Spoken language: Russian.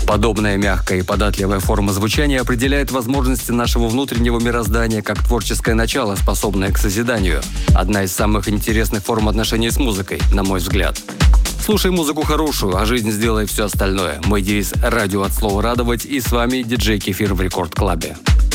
Подобная мягкая и податливая форма звучания определяет возможности нашего внутреннего мироздания как творческое начало, способное к созиданию. Одна из самых интересных форм отношений с музыкой, на мой взгляд. Слушай музыку хорошую, а жизнь сделай все остальное. Мой девиз — радио от слова радовать, и с вами диджей Кефир в Рекорд Клабе.